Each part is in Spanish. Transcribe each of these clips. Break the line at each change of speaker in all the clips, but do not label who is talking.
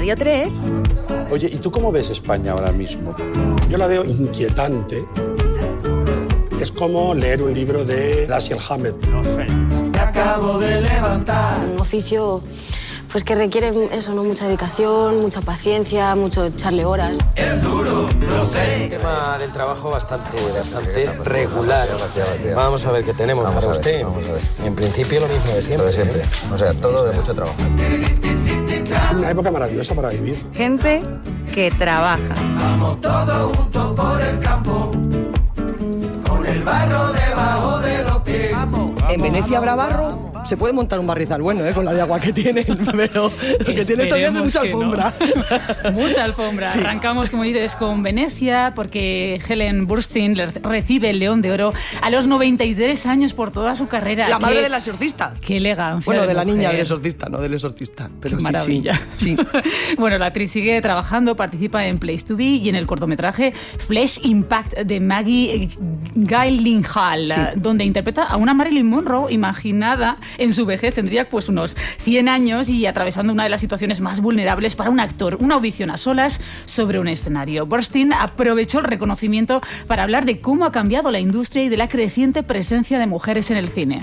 Radio 3.
Oye, ¿y tú cómo ves España ahora mismo? Yo la veo inquietante. Es como leer un libro de Dashiell Hammett.
No sé. Me acabo de levantar.
Un oficio pues que requiere eso, ¿no? Mucha dedicación, mucha paciencia, mucho echarle horas.
Es duro, lo sé.
El tema del trabajo bastante regular. Vamos a ver qué tenemos para usted. En principio lo mismo de siempre.
O sea, todo de mucho trabajo.
Una época maravillosa para vivir.
Gente que trabaja.
Vamos todos juntos por el campo, con el barro debajo de los pies.
En Venecia habrá barro. Se puede montar un barrizal bueno, con la de agua que tienen, pero lo que tiene todavía es mucha alfombra.
No. Mucha alfombra. Sí. Arrancamos, como dices, con Venecia, porque Helen Burstyn recibe el León de Oro a los 93 años por toda su carrera.
La madre del exorcista.
Qué elegancia.
Bueno, de la niña del exorcista, no del exorcista. Pero
qué maravilla.
Sí.
Bueno, la actriz sigue trabajando, participa en Place to Be y en el cortometraje Flesh Impact de Maggie Gyllenhaal, donde interpreta a una Marilyn Monroe imaginada en su vejez. Tendría pues unos 100 años y atravesando una de las situaciones más vulnerables para un actor, una audición a solas sobre un escenario. Burstyn aprovechó el reconocimiento para hablar de cómo ha cambiado la industria y de la creciente presencia de mujeres en el cine.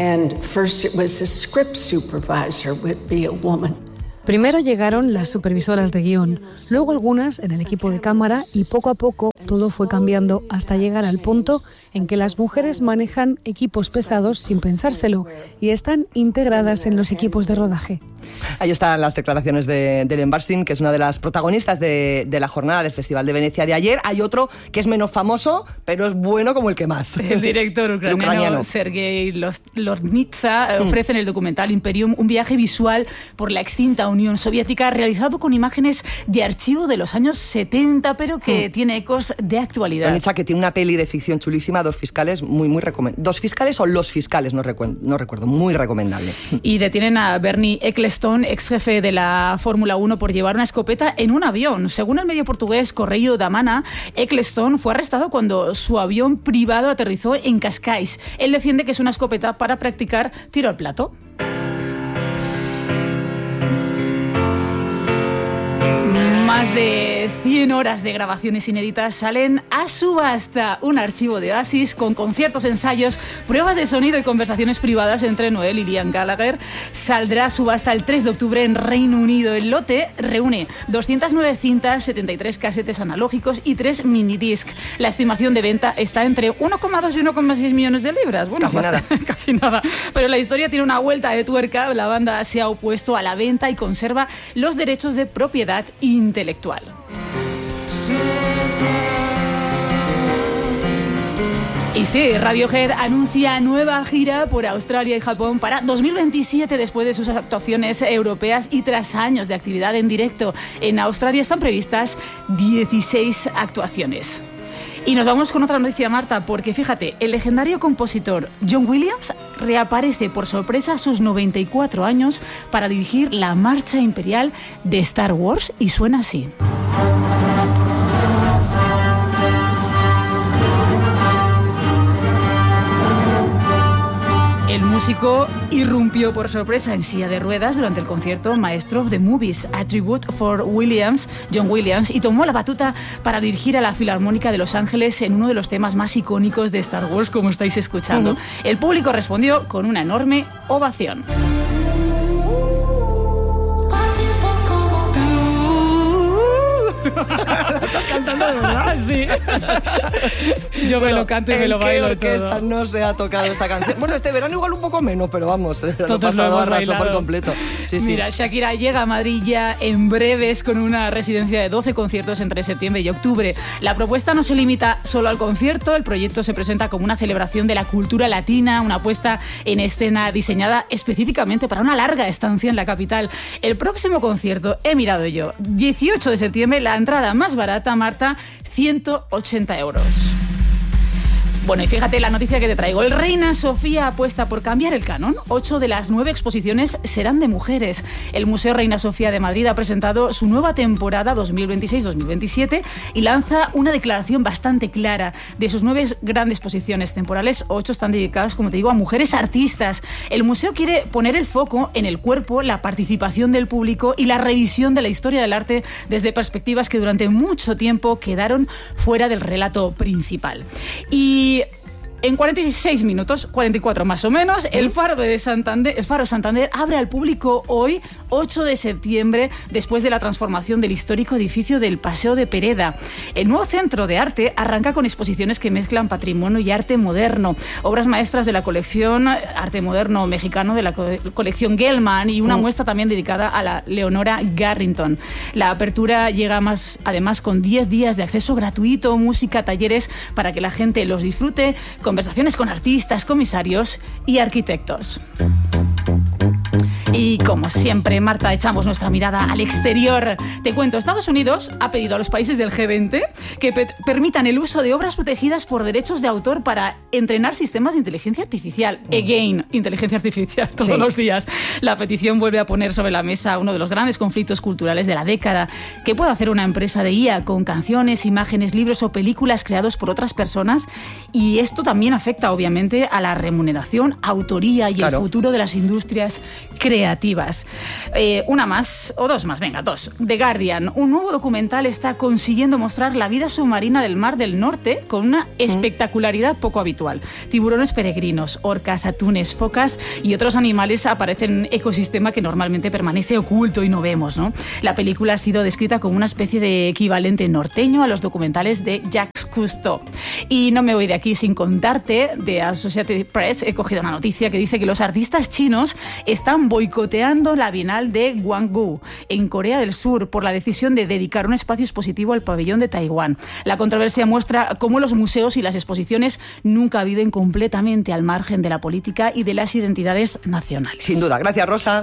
Primero llegaron las supervisoras de guión, luego algunas en el equipo de cámara y poco a poco todo fue cambiando hasta llegar al punto en que las mujeres manejan equipos pesados sin pensárselo y están integradas en los equipos de rodaje.
Ahí están las declaraciones de Helen Burstyn, que es una de las protagonistas de la jornada del Festival de Venecia de ayer. Hay otro que es menos famoso, pero es bueno como el que más.
El director ucraniano Sergei Lornitsa ofrece en el documental Imperium un viaje visual por la extinta Unión Soviética realizado con imágenes de archivo de los años 70, pero que tiene ecos de actualidad.
Lornitsa, que tiene una peli de ficción chulísima, Dos fiscales, muy recomendable. ¿Dos fiscales o Los fiscales? No recuerdo, muy recomendable.
Y detienen a Bernie Ecclestone, ex jefe de la Fórmula 1, por llevar una escopeta en un avión. Según el medio portugués Correio da Mana, Ecclestone fue arrestado cuando su avión privado aterrizó en Cascais. Él defiende que es una escopeta para practicar tiro al plato. Más de 100 horas de grabaciones inéditas salen a subasta. Un archivo de Oasis con conciertos, ensayos, pruebas de sonido y conversaciones privadas entre Noel y Liam Gallagher saldrá a subasta el 3 de octubre en Reino Unido. El lote reúne 209 cintas, 73 casetes analógicos y 3 minidisc. La estimación de venta está entre 1,2 y 1,6 millones de libras. Bueno, casi nada. Pero la historia tiene una vuelta de tuerca. La banda se ha opuesto a la venta y conserva los derechos de propiedad intelectual. Y sí, Radiohead anuncia nueva gira por Australia y Japón para 2027 después de sus actuaciones europeas y tras años de actividad en directo. En Australia están previstas 16 actuaciones. Y nos vamos con otra noticia, Marta, porque fíjate, el legendario compositor John Williams reaparece por sorpresa a sus 94 años para dirigir la marcha imperial de Star Wars y suena así. El músico irrumpió por sorpresa en silla de ruedas durante el concierto Maestro of the Movies, A Tribute for Williams, John Williams, y tomó la batuta para dirigir a la Filarmónica de Los Ángeles en uno de los temas más icónicos de Star Wars, como estáis escuchando. El público respondió con una enorme ovación.
¿La estás cantando de verdad?
Sí. Yo me lo canto y me lo bailo todo.
¿En qué orquesta no se ha tocado esta canción? Bueno, este verano igual un poco menos, pero vamos, lo he pasado a raso por completo. Sí.
Mira, Shakira llega a Madrid ya en breves con una residencia de 12 conciertos entre septiembre y octubre. La propuesta no se limita solo al concierto, el proyecto se presenta como una celebración de la cultura latina, una puesta en escena diseñada específicamente para una larga estancia en la capital. El próximo concierto, he mirado yo, 18 de septiembre, la entrada más barata, Marta, 180 euros. Bueno, y fíjate la noticia que te traigo. El Reina Sofía apuesta por cambiar el canon. 8 de las 9 exposiciones serán de mujeres. El Museo Reina Sofía de Madrid ha presentado su nueva temporada 2026-2027 y lanza una declaración bastante clara. De sus 9 grandes exposiciones temporales, 8 están dedicadas, como te digo, a mujeres artistas. El museo quiere poner el foco en el cuerpo, la participación del público y la revisión de la historia del arte desde perspectivas que durante mucho tiempo quedaron fuera del relato principal. Y en 46 minutos, 44 más o menos, el Faro Santander abre al público hoy, 8 de septiembre, después de la transformación del histórico edificio del Paseo de Pereda. El nuevo centro de arte arranca con exposiciones que mezclan patrimonio y arte moderno, obras maestras de la colección Arte Moderno Mexicano de la colección Gelman y una muestra también dedicada a la Leonora Garrington. La apertura llega además con 10 días de acceso gratuito, música, talleres para que la gente los disfrute, conversaciones con artistas, comisarios y arquitectos. Y como siempre, Marta, echamos nuestra mirada al exterior. Te cuento, Estados Unidos ha pedido a los países del G20 que permitan el uso de obras protegidas por derechos de autor para entrenar sistemas de inteligencia artificial. Again, inteligencia artificial todos los días. La petición vuelve a poner sobre la mesa uno de los grandes conflictos culturales de la década. ¿Qué puede hacer una empresa de IA con canciones, imágenes, libros o películas creados por otras personas? Y esto también afecta, obviamente, a la remuneración, autoría y el futuro de las industrias creativas. Una más, o dos más, venga, dos. The Guardian, un nuevo documental está consiguiendo mostrar la vida submarina del Mar del Norte con una espectacularidad poco habitual. Tiburones peregrinos, orcas, atunes, focas y otros animales aparecen en un ecosistema que normalmente permanece oculto y no vemos, ¿no? La película ha sido descrita como una especie de equivalente norteño a los documentales de Jacques Cousteau. Y no me voy de aquí sin contarte, de Associated Press he cogido una noticia que dice que los artistas chinos están boicoteando la Bienal de Gwangju en Corea del Sur por la decisión de dedicar un espacio expositivo al pabellón de Taiwán. La controversia muestra cómo los museos y las exposiciones nunca viven completamente al margen de la política y de las identidades nacionales.
Sin duda. Gracias, Rosa.